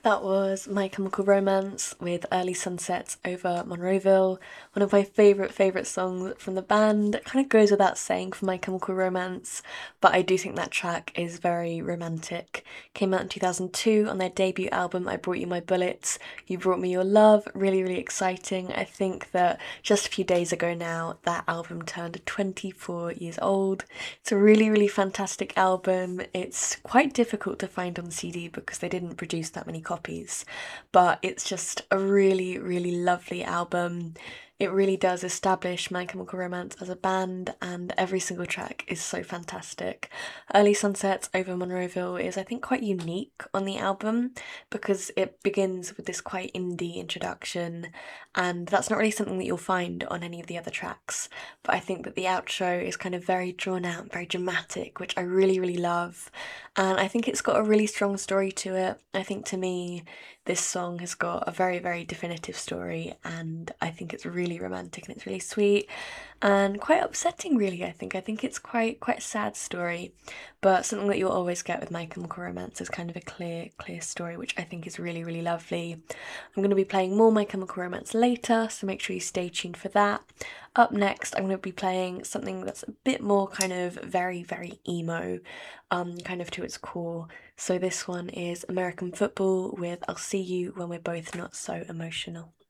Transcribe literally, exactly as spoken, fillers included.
That was My Chemical Romance with Early Sunsets over Monroeville, one of my favourite, favourite songs from the band. It kind of goes without saying for My Chemical Romance, but I do think that track is very romantic. Came out in two thousand two on their debut album, I Brought You My Bullets, You Brought Me Your Love. Really, really exciting. I think that just a few days ago now, that album turned twenty-four years old. It's a really, really fantastic album. It's quite difficult to find on C D because they didn't produce that many copies, but it's just a really, really lovely album. It really does establish My Chemical Romance as a band, and every single track is so fantastic. Early Sunsets over Monroeville is, I think, quite unique on the album because it begins with this quite indie introduction, and that's not really something that you'll find on any of the other tracks. But I think that the outro is kind of very drawn out, very dramatic, which I really, really love. And I think it's got a really strong story to it. I think to me, this song has got a very, very definitive story, and I think it's really romantic and it's really sweet and quite upsetting, really. I think I think it's quite quite a sad story, but something that you'll always get with My Chemical Romance is kind of a clear clear story, which I think is really, really lovely. I'm going to be playing more My Chemical Romance later, so make sure you stay tuned for that. Up next, I'm going to be playing something that's a bit more kind of very, very emo, um, kind of to its core. So this one is American Football with I'll See You When We're Both Not So Emotional.